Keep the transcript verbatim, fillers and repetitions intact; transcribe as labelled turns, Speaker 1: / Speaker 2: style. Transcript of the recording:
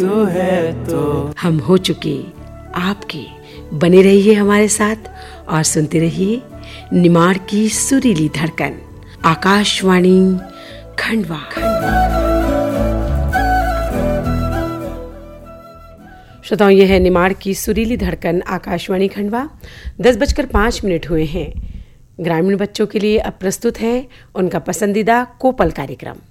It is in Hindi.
Speaker 1: तू है तो
Speaker 2: हम हो चुके आपके। बने रहिए हमारे साथ और सुनते रहिए निमाड़ की सुरीली धड़कन, आकाशवाणी खंडवा। श्रोताओं, यह है निमाड़ की सुरीली धड़कन, आकाशवाणी खंडवा। दस बजकर पाँच मिनट हुए हैं। ग्रामीण बच्चों के लिए अब प्रस्तुत है उनका पसंदीदा कोपल कार्यक्रम।